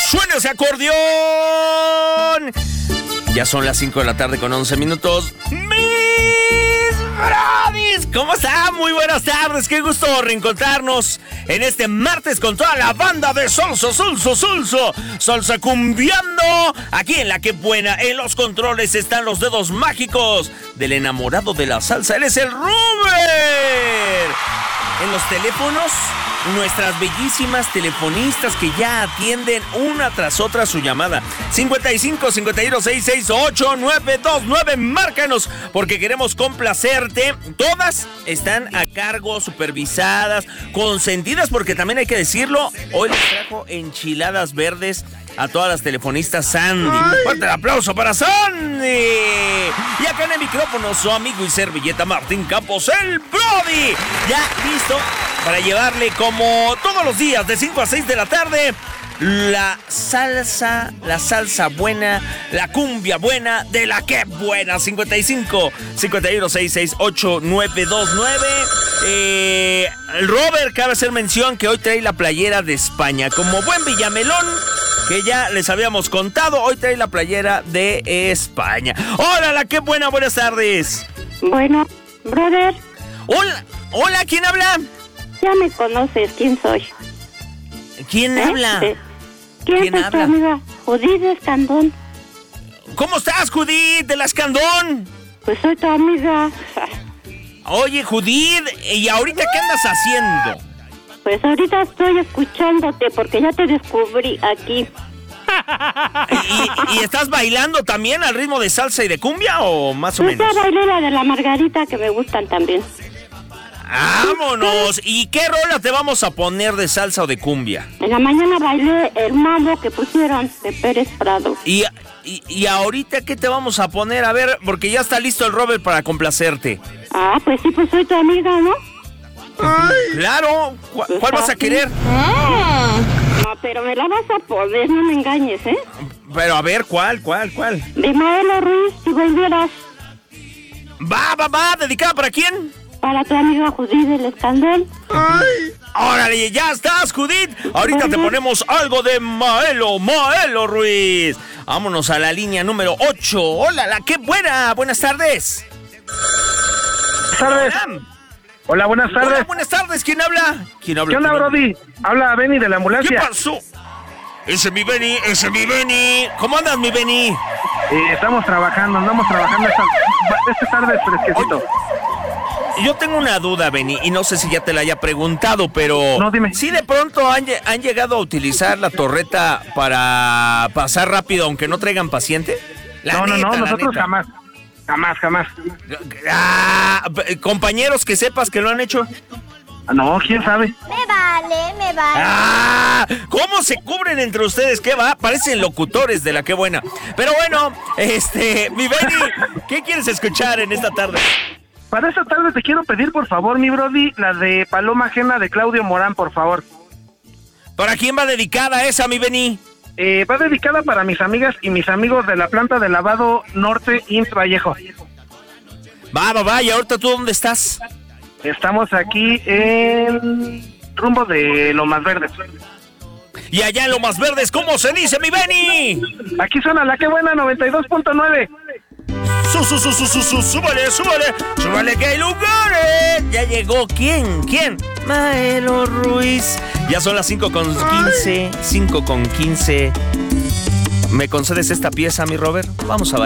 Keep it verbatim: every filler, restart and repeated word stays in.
¡Suena ese acordeón! Ya son las cinco de la tarde con once minutos. ¡Mis brodis! ¿Cómo están? Muy buenas tardes. Qué gusto reencontrarnos en este martes con toda la banda de Salsa, Salsa, Salsa. Salsa cumbiando. Aquí en La Que Buena. En los controles están los dedos mágicos del enamorado de la salsa. Él es el Robert. En los teléfonos, nuestras bellísimas telefonistas que ya atienden una tras otra su llamada. cincuenta y cinco, cincuenta y uno, sesenta y seis, ocho, nueve dos nueve. Márcanos porque queremos complacerte. Todas están a cargo, supervisadas, consentidas, porque también hay que decirlo, hoy les trajo enchiladas verdes a todas las telefonistas. Sandy, un fuerte aplauso para Sandy. Y acá en el micrófono su amigo y servilleta Martín Campos, el Brody, ya listo para llevarle como todos los días de cinco a seis de la tarde la salsa, la salsa buena, la cumbia buena de La Que Buena. cincuenta y cinco, cincuenta y uno, sesenta y seis, ocho, nueve dos nueve. Eh, el Robert, cabe hacer mención que hoy trae la playera de España. Como buen villamelón, que ya les habíamos contado, hoy trae la playera de España. Hola, La Que Buena, buenas tardes. Bueno, brother. Hola, hola, ¿quién habla? Ya me conoces, ¿quién soy? ¿Quién ¿Eh? habla? ¿De... ¿Quién, ¿Quién es habla? tu amiga? Judith Escandón. ¿Cómo estás, Judith de la Escandón? Pues soy tu amiga. Oye, Judith, ¿y ahorita qué andas haciendo? Pues ahorita estoy escuchándote porque ya te descubrí aquí. ¿Y, y estás bailando también al ritmo de salsa y de cumbia o más o Pues menos? ya bailé la de la Margarita que me gustan también. ¡Vámonos! ¿Y qué rola te vamos a poner de salsa o de cumbia? En la mañana bailé el mambo que pusieron de Pérez Prado. ¿Y, y, y ahorita qué te vamos a poner? A ver, porque ya está listo el Robert para complacerte. Ah, pues sí, pues soy tu amiga, ¿no? Ay. Claro. ¿Cu- Pues ¿Cuál vas a así. querer? No, pero me la vas a poner, no me engañes, ¿eh? Pero a ver, ¿cuál, cuál, cuál? De Maelo Ruiz, si volvieras. Va, va, va. ¿Dedicada para quién? Para tu amiga Judith del Escandón. ¡Ay! ¡Órale, ya estás, Judith! Ahorita te ponemos algo de Maelo, Maelo Ruiz. Vámonos a la línea número ocho. Hola, La Que Buena. Buenas tardes. Buenas tardes. Hola. Hola, buenas tardes. Hola, buenas tardes. ¿Quién habla? ¿Quién habla? ¿Qué onda, ¿Quién habla? Brody? Habla Benny de la ¿Qué ambulancia. pasó? Ese es mi Benny, ese es mi Benny. ¿Cómo andas, mi Benny? Eh, estamos trabajando, andamos trabajando esta, esta tarde fresquecito. Yo tengo una duda, Benny, y no sé si ya te la haya preguntado, pero... No, dime. ¿Sí de pronto han, lle- han llegado a utilizar la torreta para pasar rápido aunque no traigan paciente? La No, no, neta, no, la nosotros neta. jamás. Jamás, jamás. Ah, p- compañeros que sepas que lo han hecho. No, quién sabe. Me vale, me vale. ¡Ah! ¿Cómo se cubren entre ustedes? ¿Qué va? Parecen locutores de La Que Buena. Pero bueno, este, mi Benny, ¿qué quieres escuchar en esta tarde? Para esta tarde te quiero pedir, por favor, mi Brody, la de Paloma Ajena de Claudio Morán, por favor. ¿Para quién va dedicada esa, mi Benny? Eh, va dedicada para mis amigas y mis amigos de la planta de lavado Norte Int Vallejo. Va, va, va, ¿y ahorita tú dónde estás? Estamos aquí en rumbo de Lomas Verdes. Y allá en Lomas Verdes, ¿cómo se dice, mi Benny? Aquí suena La Que Buena noventa y dos punto nueve. Su, su, su, su, su, su, súbale, súbale, súbale que hay lugares. Ya llegó, ¿quién? ¿Quién? Maelo Ruiz. Ya son las cinco con quince, cinco con quince. ¿Me concedes esta pieza, mi Robert? Vamos a bailar.